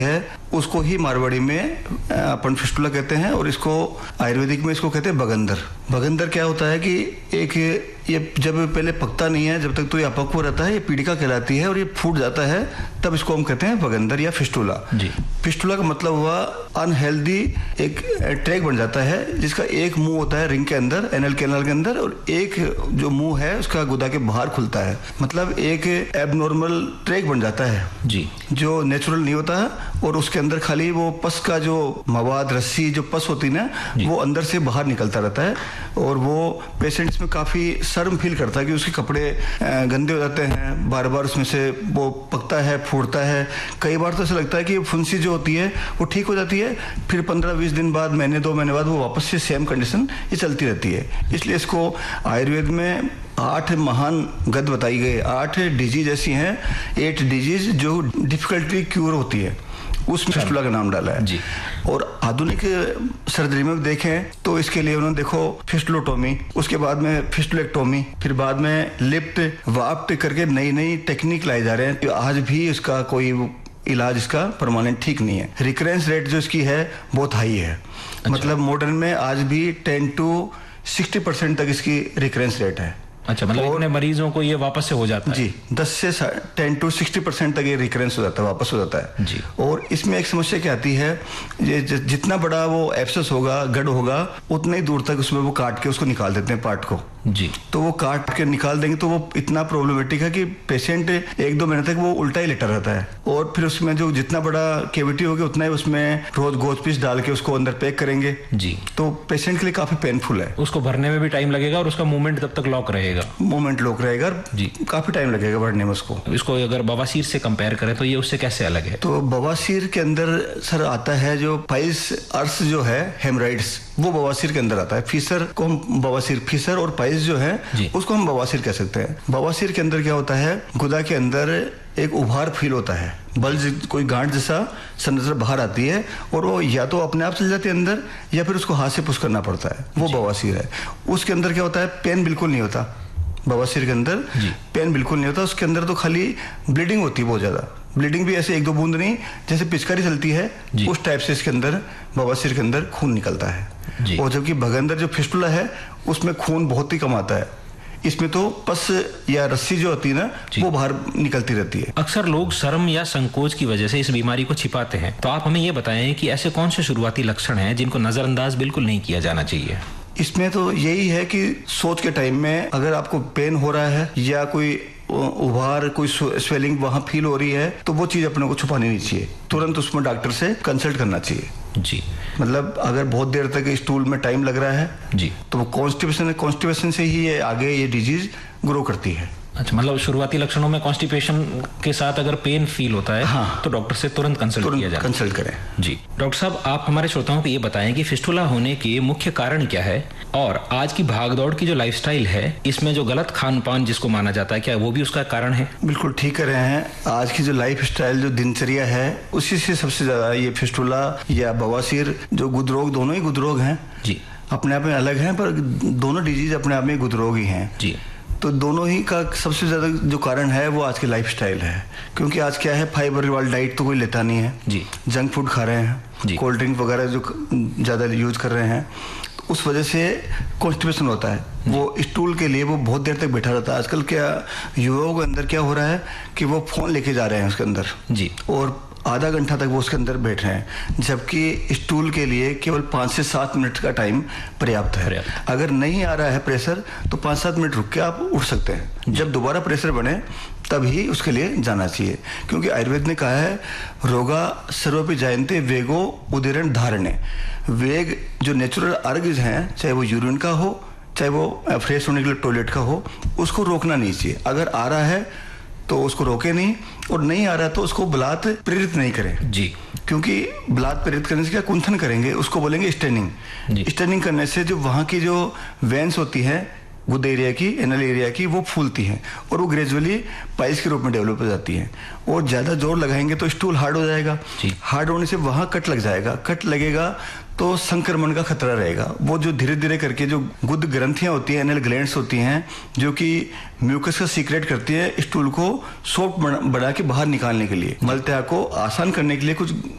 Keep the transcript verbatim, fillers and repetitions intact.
है उसको ही मारवाड़ी में अपन फिस्टुला कहते हैं और इसको आयुर्वेदिक में इसको कहते हैं बगंदर। बगंदर क्या होता है कि एक ये जब पहले पकता नहीं है, जब तक तो ये अपक्व रहता है, ये पीड़िका कहलाती है और ये फूट जाता है, तब इसको हम कहते हैं बगंदर या फिस्टुला। जी। फिस्टुला का मतलब हुआ अनहेल्दी एक ट्रैक बन जाता है जिसका एक मुंह होता है रिंग के अंदर, एनल कैनाल के अंदर, और एक जो मुंह है उसका गुदा के बाहर खुलता है। मतलब एक एबनॉर्मल ट्रैक बन जाता है जी, जो नेचुरल नहीं होता है और उसके अंदर खाली वो पस का जो मवाद, रस्सी जो पस होती है ना, वो अंदर से बाहर निकलता रहता है और वो पेशेंट्स में काफी शर्म फील करता है कि उसके कपड़े गंदे हो जाते हैं, बार बार उसमें से वो पकता है, फूटता है। कई बार तो ऐसा लगता है कि फुंसी जो होती है वो ठीक हो जाती है, फिर पंद्रह बीस दिन बाद, महीने दो महीने बाद वो वापस से सेम कंडीशन ये चलती रहती है। इसलिए इसको आयुर्वेद में आठ महान गद बताई गई, आठ डिजीज ऐसी हैं, एट डिजीज जो डिफिकल्टली क्यूर होती है, उसमें फिस्टुला का नाम डाला है जी। और आधुनिक सर्जरी में देखें तो इसके लिए उन्होंने देखो फिस्टुलोटोमी, उसके बाद में फिस्टुलेक्टोमी, फिर बाद में लिफ्ट वाफ्ट करके नई नई टेक्निक लाए जा रहे हैं। तो आज भी इसका कोई इलाज इसका परमानेंट ठीक नहीं है। रिकरेंस रेट जो इसकी है बहुत हाई है। अच्छा। मतलब मॉडर्न में आज भी टेन टू सिक्सटी परसेंट तक इसकी रिकरेंस रेट है। अच्छा, मतलब इतने मरीजों को ये वापस से हो जाता है जी, दस से टेन टू सिक्सटी परसेंट तक ये रिकरेंस हो जाता है, वापस हो जाता है जी। और इसमें एक समस्या क्या आती है, ये जितना बड़ा वो एब्सेस होगा, गढ़ होगा, उतने ही दूर तक उसमें वो काट के उसको निकाल देते हैं पार्ट को जी। तो वो काट के निकाल देंगे तो वो इतना प्रॉब्लमेटिक है कि पेशेंट एक दो महीने तक वो उल्टा ही लेटा रहता है। और फिर उसमें जो जितना बड़ा कैविटी होगी उतना ही उसमें रोज गोज पीस डाल के उसको अंदर पैक करेंगे जी। तो पेशेंट के लिए काफी पेनफुल है, उसको भरने में भी टाइम लगेगा और उसका मूवमेंट तब तक लॉक रहेगा, मूवमेंट लॉक रहेगा जी, काफी टाइम लगेगा भरने में उसको। इसको अगर बवासीर से कंपेयर करें तो ये उससे कैसे अलग है? तो बवासीर के अंदर सर आता है जो पाइल्स अर्स जो है, हेमराइड्स, वो बवासीर के अंदर आता है। फीसर को हम बवासीर, फीसर और पाइल्स जो है उसको हम बवासीर कह सकते हैं। बवासीर के अंदर क्या होता है, गुदा के अंदर एक उभार फील होता है, बल्ज, कोई गांठ जैसा संरचना बाहर आती है और वो या तो अपने आप चल जाती है अंदर या फिर उसको हाथ से पुश करना पड़ता है, वो बवासीर है। उसके अंदर क्या होता है, पेन बिल्कुल नहीं होता। बवासीर के अंदर पेन बिल्कुल नहीं होता, उसके अंदर तो खाली ब्लीडिंग होती है बहुत ज्यादा। ब्लीडिंग भी ऐसे एक दो बूंद नहीं, जैसे पिचकारी चलती है उस टाइप से इसके अंदर बवासीर के अंदर खून निकलता है। और जबकि भगंदर जो फिस्टुला है उसमें खून बहुत ही कम आता है, इसमें तो पस या रस्सी जो होती है ना वो बाहर निकलती रहती है। अक्सर लोग शर्म या संकोच की वजह से इस बीमारी को छिपाते हैं, तो आप हमें ये बताएं कि ऐसे कौन से शुरुआती लक्षण हैं जिनको नजरअंदाज बिल्कुल नहीं किया जाना चाहिए? इसमें तो यही है कि सोच के टाइम में अगर आपको पेन हो रहा है या कोई उभार, कोई स्वेलिंग वहां फील हो रही है, तो वो चीज अपने को छुपानी नहीं चाहिए, तुरंत उसमें डॉक्टर से कंसल्ट करना चाहिए जी। मतलब अगर बहुत देर तक स्टूल में टाइम लग रहा है जी, तो वो कॉन्स्टिपेशन है, कॉन्स्टिपेशन से ही ये आगे ये डिजीज ग्रो करती है। अच्छा, मतलब शुरुआती लक्षणों में कॉन्स्टिपेशन के साथ अगर पेन फील होता है हाँ, तो डॉक्टर से तुरंत कंसल्ट किया जाए, कंसल्ट करें जी। डॉक्टर साहब, आप हमारे श्रोताओं को ये बताएं कि फिस्टुला होने के मुख्य कारण क्या है और आज की भागदौड़ की जो लाइफस्टाइल है इसमें जो गलत खान पान जिसको माना जाता है, क्या वो भी उसका कारण है? बिल्कुल ठीक कर रहे हैं। आज की जो लाइफ स्टाइल, जो दिनचर्या है, उसी से सबसे ज्यादा ये फिस्टुला या बवासीर, जो गुदरोग, दोनों ही गुदरोग हैं जी, अपने आप में अलग हैं पर दोनों डिजीज अपने आप में गुदरोग ही हैं जी। तो दोनों ही का सबसे ज्यादा जो कारण है वो आज की लाइफस्टाइल है, क्योंकि आज क्या है, फाइबर वाली डाइट तो कोई लेता नहीं है जी, जंक फूड खा रहे हैं, कोल्ड ड्रिंक वगैरह जो ज्यादा यूज कर रहे हैं, उस वजह से कॉन्स्टिपेशन होता है। वो स्टूल के लिए वो बहुत देर तक बैठा रहता है। आजकल क्या युवाओं के अंदर क्या हो रहा है कि वो फोन लेके जा रहे हैं उसके अंदर जी, और आधा घंटा तक वो उसके अंदर बैठ रहे हैं, जबकि स्टूल के लिए केवल पाँच से सात मिनट का टाइम पर्याप्त है। अगर नहीं आ रहा है प्रेशर तो पाँच सात मिनट रुक के आप उठ सकते हैं। जब दोबारा प्रेशर बने तभी उसके लिए जाना चाहिए, क्योंकि आयुर्वेद ने कहा है रोगा सर्वपि जायन्ते वेगो उदीरण धारणे। वेग जो नेचुरल अर्ग्स हैं, चाहे वो यूरिन का हो, चाहे वो फ्रेश होने के लिए टॉयलेट का हो, उसको रोकना नहीं चाहिए। अगर आ रहा है तो उसको रोके नहीं, और नहीं आ रहा तो उसको बलात् प्रेरित नहीं करें जी, क्योंकि बलात् प्रेरित करने से क्या, कुंथन करेंगे, उसको बोलेंगे स्टेनिंग। स्टेनिंग करने से जो वहां की जो वेन्स होती है, गुद एरिया की, एनल एरिया की, वो फूलती हैं और वो ग्रेजुअली पाइल्स के रूप में डेवलप हो जाती हैं। और ज़्यादा जोर लगाएंगे तो स्टूल हार्ड हो जाएगा, हार्ड होने से वहाँ कट लग जाएगा, कट लगेगा तो संक्रमण का खतरा रहेगा। वो जो धीरे धीरे करके जो गुद ग्रंथियां होती हैं, एनल ग्लैंड्स होती हैं, जो कि म्यूकस का सीक्रेट करती है स्टूल को सॉफ्ट बना के बाहर निकालने के लिए, मलत्याग को आसान करने के लिए कुछ